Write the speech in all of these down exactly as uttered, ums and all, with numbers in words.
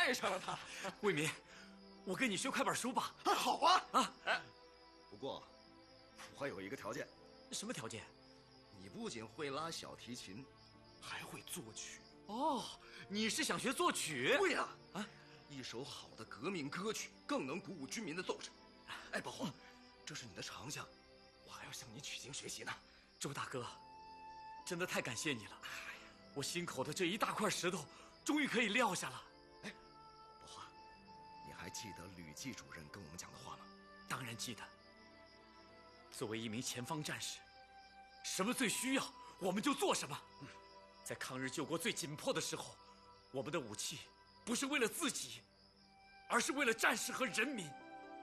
爱上了他。 卫民，我跟你学快板书吧。 啊，好啊！ 啊， 哎，不过我还有一个条件。 什么条件？ 你不仅会拉小提琴，还会作曲。 哦，你是想学作曲？ 对呀！ 啊， 一首好的革命歌曲更能鼓舞军民的斗志。哎，宝华，这是你的长项，我还要向你取经学习呢。 周大哥，真的太感谢你了。哎呀，我心口的这一大块石头终于可以撂下了。 哎，宝华，你还记得吕季主任跟我们讲的话吗？ 当然记得。作为一名前方战士，什么最需要我们就做什么。嗯，在抗日救国最紧迫的时候，我们的武器不是为了自己，而是为了战士和人民。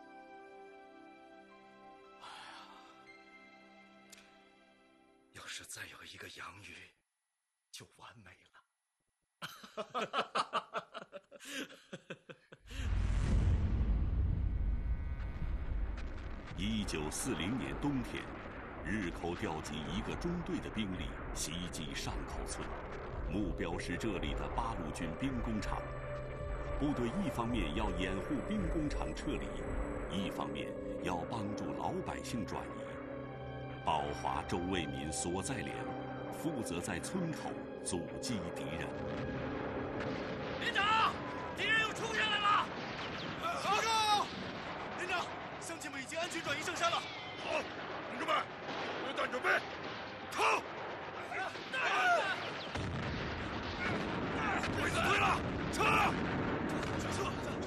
哎呀，要是再有一个杨宇，就完美了。 一九四零年冬天，日寇调集一个中队的兵力袭击上口村，目标是这里的八路军兵工厂。部队一方面要掩护兵工厂撤离，一方面要帮助老百姓转移。宝华、周卫民所在连负责在村口阻击敌人。 连长，敌人又冲下来了！ 报告，连长，乡亲们已经安全转移上山了。 好，同志们，榴弹准备，靠！鬼子退了，撤！ 撤！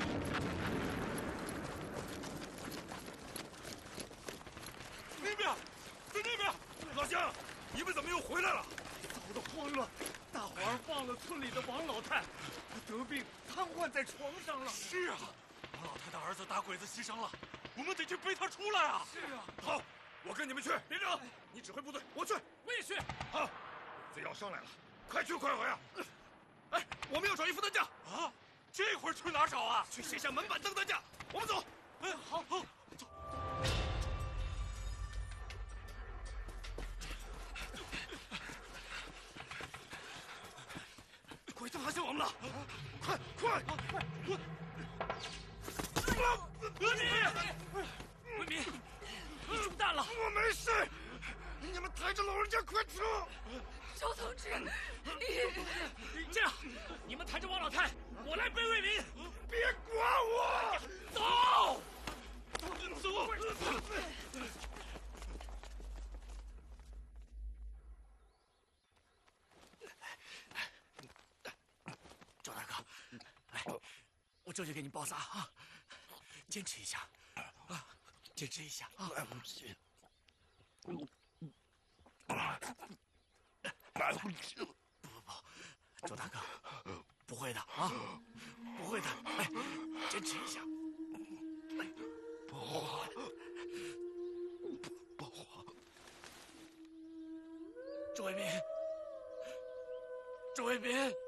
那边，在那边，老乡，你们怎么又回来了？ 早都慌了，大伙儿忘了村里的王老太，得病瘫痪在床上了。 是啊，王老太的儿子打鬼子牺牲了，我们得去背他出来啊！ 是啊， 好，我跟你们去。连长，你指挥部队，我去。 我也去。 好，鬼子要上来了，快去快回啊！ 哎，我们要找一副担架啊！这会儿去哪儿找啊？ 去卸下门板凳担架。我们走。 哎，好，好，走。 鬼子发现我们了！快快快！ 卫民，卫民，你中弹了！ 我没事，你们抬着老人家快撤！ 周同志，你这样，你们抬着王老太，我来背卫民。 别管我， 走，走。周大哥，来，我这就给你包扎啊，坚持一下啊，坚持一下啊。不不不，周大哥，不会的啊，不会的，哎，坚持一下。哎， 宝华，宝华， 周卫民，周卫民。